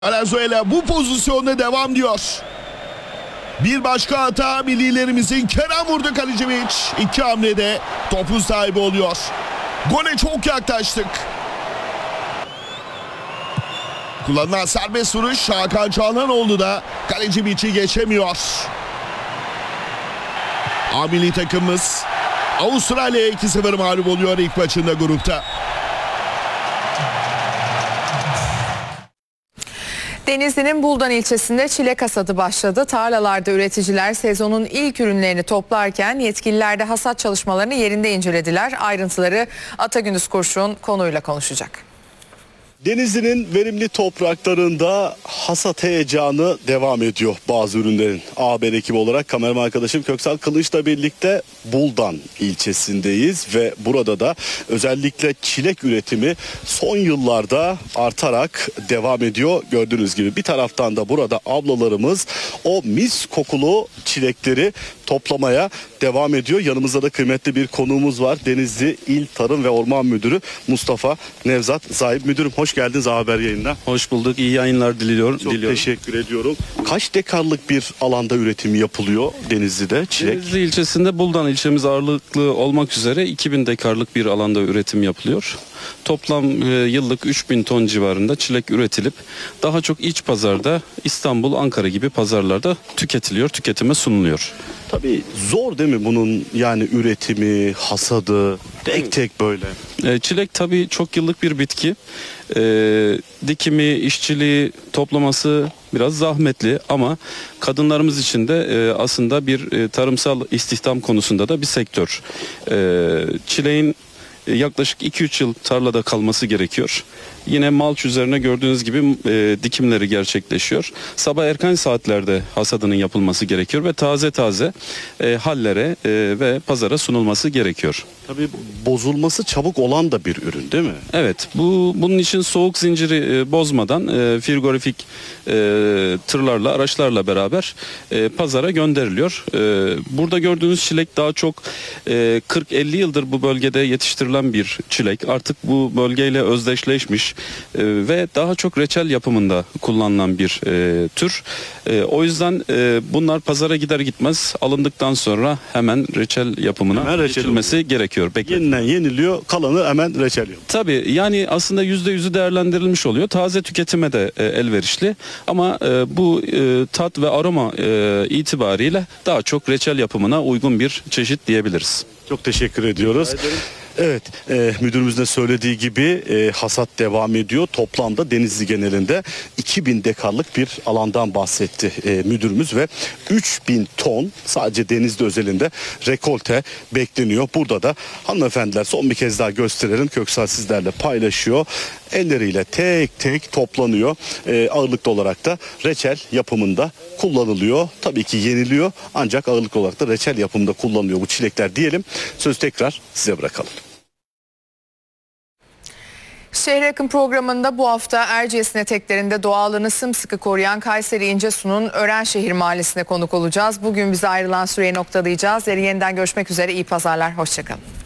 Venezuela bu pozisyonda devam diyor. Bir başka hata millilerimizin. Kerem vurdu, kaleci Viç. İki hamlede topun sahibi oluyor. Gole çok yaklaştık. Kullanılan serbest vuruş Hakan Çalhanoğlu da kaleci Viç'i geçemiyor. Milli takımımız Avustralya'ya 2-0 mağlup oluyor ilk maçında grupta. Denizli'nin Buldan ilçesinde çilek hasadı başladı. Tarlalarda üreticiler sezonun ilk ürünlerini toplarken yetkililer de hasat çalışmalarını yerinde incelediler. Ayrıntıları Atagündüz Kurşun konuyla konuşacak. Denizli'nin verimli topraklarında hasat heyecanı devam ediyor bazı ürünlerin. Haber ekibi olarak kameraman arkadaşım Köksal Kılıç'la birlikte Buldan ilçesindeyiz ve burada da özellikle çilek üretimi son yıllarda artarak devam ediyor. Gördüğünüz gibi bir taraftan da burada ablalarımız o mis kokulu çilekleri toplamaya devam ediyor. Yanımızda da kıymetli bir konuğumuz var. Denizli İl Tarım ve Orman Müdürü Mustafa Nevzat Zahip. Müdürüm hoş geldiniz haber yayınına. Hoş bulduk. İyi yayınlar diliyorum. Çok teşekkür ediyorum. Kaç dekarlık bir alanda üretimi yapılıyor Denizli'de çilek? Denizli ilçesinde Buldan ilçemiz ağırlıklı olmak üzere 2000 dekarlık bir alanda üretim yapılıyor. Toplam yıllık 3000 ton civarında çilek üretilip daha çok iç pazarda İstanbul, Ankara gibi pazarlarda tüketiliyor, tüketime sunuluyor. Tabii zor değil mi bunun yani üretimi, hasadı tek tek böyle? Çilek tabii çok yıllık bir bitki. Dikimi, işçiliği, toplaması biraz zahmetli ama kadınlarımız için de aslında bir tarımsal istihdam konusunda da bir sektör. Çileğin yaklaşık 2-3 yıl tarlada kalması gerekiyor. Yine malç üzerine gördüğünüz gibi dikimleri gerçekleşiyor. Sabah erken saatlerde hasadının yapılması gerekiyor ve taze hallere ve pazara sunulması gerekiyor. Tabii bozulması çabuk olan da bir ürün değil mi? Evet, bunun için soğuk zinciri bozmadan frigorifik tırlarla, araçlarla beraber pazara gönderiliyor. Burada gördüğünüz çilek daha çok 40-50 yıldır bu bölgede yetiştirilen bir çilek. Artık bu bölgeyle özdeşleşmiş ve daha çok reçel yapımında kullanılan bir tür. O yüzden bunlar pazara gider gitmez alındıktan sonra hemen reçel yapımına geçilmesi gerekiyor. Yeniden yeniliyor, kalanı hemen reçel yapıyor. Tabii yani aslında %100'ü değerlendirilmiş oluyor. Taze tüketime de elverişli ama bu tat ve aroma itibariyle daha çok reçel yapımına uygun bir çeşit diyebiliriz. Çok teşekkür ediyoruz. Evet, müdürümüzün de söylediği gibi hasat devam ediyor. Toplamda Denizli genelinde 2000 dekarlık bir alandan bahsetti müdürümüz ve 3000 ton sadece Denizli özelinde rekolte bekleniyor. Burada da hanımefendiler son bir kez daha gösterelim. Köksal sizlerle paylaşıyor. Elleriyle tek tek toplanıyor. Ağırlıklı olarak da reçel yapımında kullanılıyor. Tabii ki yeniliyor ancak ağırlıklı olarak da reçel yapımında kullanılıyor bu çilekler diyelim. Sözü tekrar size bırakalım. Şehre Yakın programında bu hafta Erciyes'in eteklerinde doğallığını sımsıkı koruyan Kayseri İncesu'nun Örenşehir Mahallesi'ne konuk olacağız. Bugün bize ayrılan süreyi noktalayacağız. Yarın yeniden görüşmek üzere. İyi pazarlar. Hoşçakalın.